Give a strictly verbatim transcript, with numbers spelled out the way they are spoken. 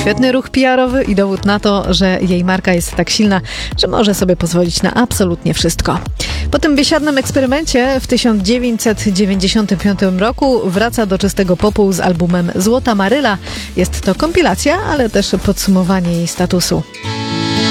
Świetny ruch P R-owy i dowód na to, że jej marka jest tak silna, że może sobie pozwolić na absolutnie wszystko. Po tym biesiadnym eksperymencie w tysiąc dziewięćset dziewięćdziesiątym piątym roku wraca do czystego popu z albumem Złota Maryla. Jest to kompilacja, ale też podsumowanie jej statusu.